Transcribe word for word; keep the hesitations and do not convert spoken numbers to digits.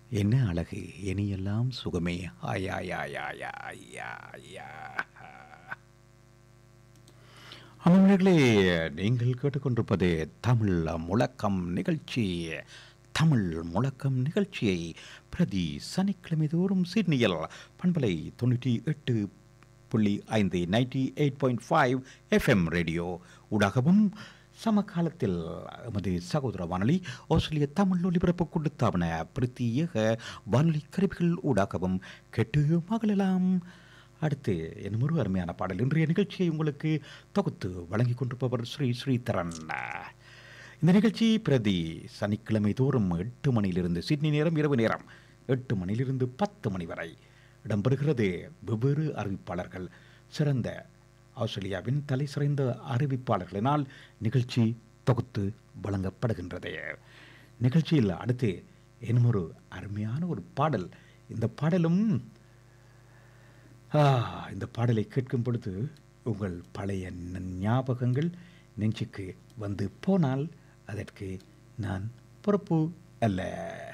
என்ன அழகு இனியெல்லாம் சுகமே ஆயாயாயாயாயா. அமர்களே, நீங்கள் கேட்டுக்கொண்டிருப்பது தமிழ் முழக்கம் நிகழ்ச்சி. தமிழ் முழக்கம் நிகழ்ச்சியை பிரதி சனிக்கிழமை தோறும் சிட்னியில் பண்பலை தொண்ணூற்றி எட்டு புள்ளி ஐந்து ninety eight point five FM radio ஊடாகவும் சமகாலத்தில் எமது சகோதர வானொலி ஆஸ்திரேலிய தமிழ் ஒலிபரப்பு கொடுத்தாவன பிரத்யேக வானொலி கருவிகள் ஊடாகவும் கேட்டு மகளெல்லாம். அடுத்து என் ஒரு அருமையான பாடல். இன்றைய நிகழ்ச்சியை உங்களுக்கு தொகுத்து வழங்கி கொண்டிருப்பவர் ஸ்ரீ ஸ்ரீதரன். இந்த நிகழ்ச்சி பிரதி சனிக்கிழமை தோறும் எட்டு மணியிலிருந்து சிட்னி நேரம் இரவு நேரம் எட்டு மணியிலிருந்து பத்து மணி வரை இடம்பெறுகிறது. வெவ்வேறு அறிவிப்பாளர்கள், சிறந்த ஆஸ்திரேலியாவின் தலை சிறந்த அறிவிப்பாளர்களினால் நிகழ்ச்சி தொகுத்து வழங்கப்படுகின்றது. நிகழ்ச்சியில் அடுத்து இன்னும் ஒரு அருமையான ஒரு பாடல். இந்த பாடலும் இந்த பாடலை கேட்கும் பொழுது உங்கள் பழைய ஞாபகங்கள் நெஞ்சுக்கு வந்து போனால் அதற்கு நான் பொறுப்பு அல்ல.